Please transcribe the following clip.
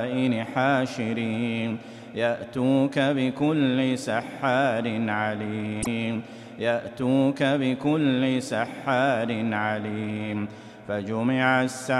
حاشرين يأتوك بكل سحار عليم يأتوك بكل سحار عليم. فجمع السحرة